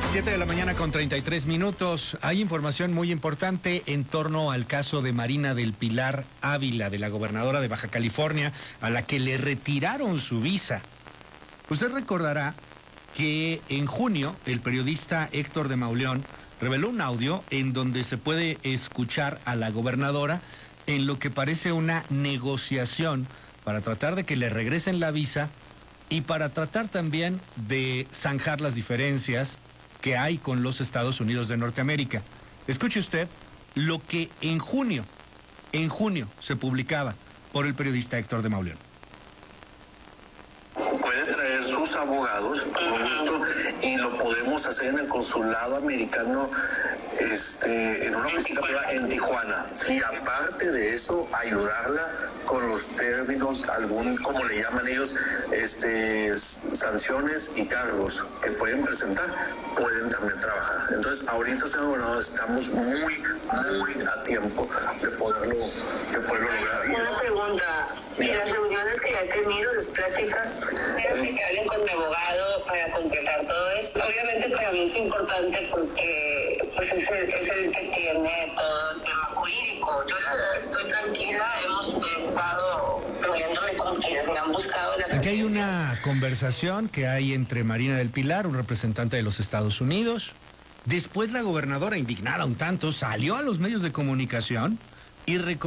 7 de la mañana con 33 minutos. Hay información muy importante en torno al caso de Marina del Pilar Ávila, de la gobernadora de Baja California, a la que le retiraron su visa. Usted recordará que en junio el periodista Héctor de Mauleón reveló un audio en donde se puede escuchar a la gobernadora en lo que parece una negociación para tratar de que le regresen la visa y para tratar también de zanjar las diferencias que hay con los Estados Unidos de Norteamérica. Escuche usted lo que en junio se publicaba por el periodista Héctor de Mauleón. Puede traer sus abogados, con gusto, y lo podemos hacer en el consulado americano, en una oficina privada en Tijuana. Y aparte de eso, ayudarla con los términos, como le llaman ellos, sanciones y cargos que pueden presentar, pueden también trabajar. Entonces, ahorita, señor gobernador, estamos muy a tiempo de poderlo lograr. Una pregunta, ¿y las reuniones que ya he tenido, las pláticas, que hablen con mi abogado para completar todo esto? Obviamente para mí es importante porque pues es el que tiene todo el tema jurídico. Yo la verdad estoy tranquila, hemos estado reuniéndome con quienes me han buscado. Aquí hay una conversación que hay entre Marina del Pilar, un representante de los Estados Unidos. Después la gobernadora, indignada un tanto, salió a los medios de comunicación y